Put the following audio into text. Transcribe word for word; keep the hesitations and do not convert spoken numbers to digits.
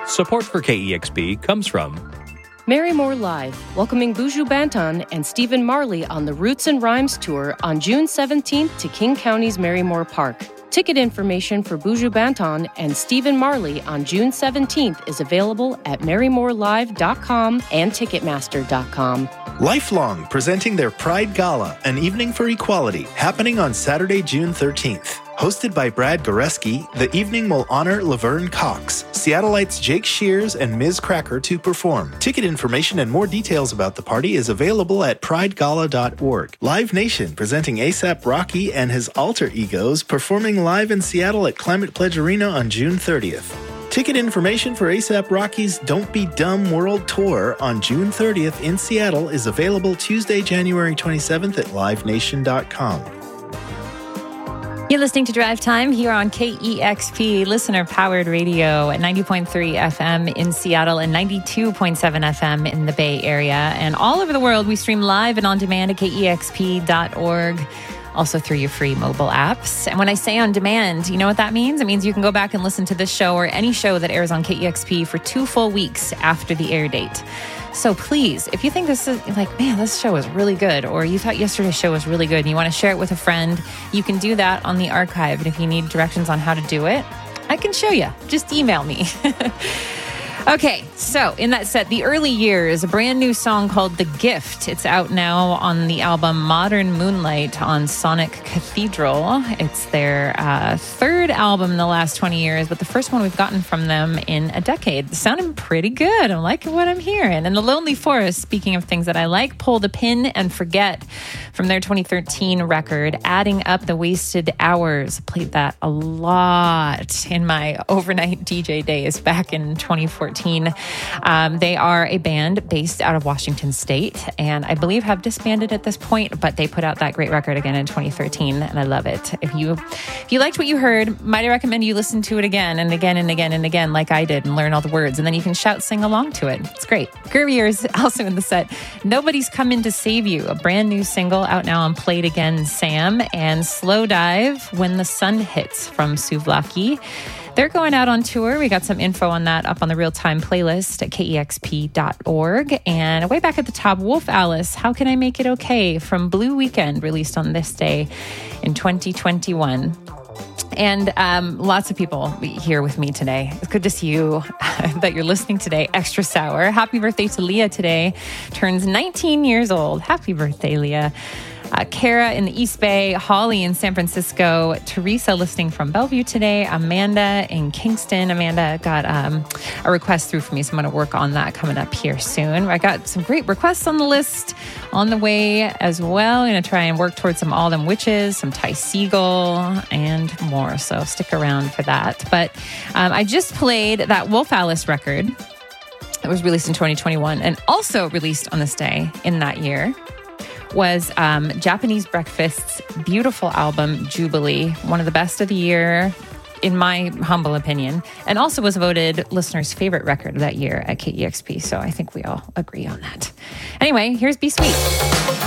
Support for K E X P comes from Marymore Live, welcoming Buju Banton and Stephen Marley on the Roots and Rhymes Tour on June seventeenth to King County's Marymore Park. Ticket information for Buju Banton and Stephen Marley on June seventeenth is available at marymore live dot com and ticketmaster dot com. Lifelong presenting their Pride Gala, an evening for equality, happening on Saturday, June thirteenth. Hosted by Brad Goreski, the evening will honor Laverne Cox, Seattleites Jake Shears and Miz Cracker to perform. Ticket information and more details about the party is available at pride gala dot org. Live Nation presenting A$AP Rocky and his alter egos performing live in Seattle at Climate Pledge Arena on June thirtieth. Ticket information for A$AP Rocky's Don't Be Dumb World Tour on June thirtieth in Seattle is available Tuesday, January twenty-seventh at live nation dot com. You're listening to Drive Time here on K E X P, listener-powered radio at ninety point three F M in Seattle and ninety-two point seven F M in the Bay Area. And all over the world, we stream live and on demand at K E X P dot org, also through your free mobile apps. And when I say on demand, you know what that means? It means you can go back and listen to this show or any show that airs on K E X P for two full weeks after the air date. So please, if you think this is like, man, this show is really good, or you thought yesterday's show was really good and you want to share it with a friend, you can do that on the archive. And if you need directions on how to do it, I can show you. Just email me. Okay, so in that set, The Early Years, a brand new song called The Gift. It's out now on the album Modern Moonlight on Sonic Cathedral. It's their uh, third album in the last twenty years, but the first one we've gotten from them in a decade. It's sounding pretty good. I'm liking what I'm hearing. And The Lonely Forest, speaking of things that I like, Pull the Pin and Forget from their twenty thirteen record, Adding Up the Wasted Hours. Played that a lot in my overnight D J days back in twenty fourteen. Um, they are a band based out of Washington State, and I believe have disbanded at this point, but they put out that great record again in twenty thirteen, and I love it. If you if you liked what you heard, might I recommend you listen to it again and again and again and again like I did and learn all the words, and then you can shout, sing along to it. It's great. Groovier also in the set. Nobody's Coming to Save You, a brand new single out now on Played Again Sam, and Slow Dive, When the Sun Hits from Souvlaki. They're going out on tour. We got some info on that up on the real-time playlist at K E X P dot org. And way back at the top, Wolf Alice, How Can I Make It Okay from Blue Weekend, released on this day in twenty twenty-one. And um, lots of people here with me today. It's good to see you, that you're listening today. Extra Sour. Happy birthday to Leah today. Turns nineteen years old. Happy birthday, Leah. Uh, Kara in the East Bay, Holly in San Francisco, Teresa listening from Bellevue today, Amanda in Kingston. Amanda got um, a request through for me, so I'm going to work on that coming up here soon. I got some great requests on the list on the way as well. I'm going to try and work towards some All Them Witches, some Ty Segall, and more, so stick around for that. But um, I just played that Wolf Alice record. It was released in twenty twenty-one and also released on this day in that year. Was um, Japanese Breakfast's beautiful album, Jubilee, one of the best of the year, in my humble opinion, and also was voted listeners' favorite record of that year at K E X P. So I think we all agree on that. Anyway, here's Be Sweet.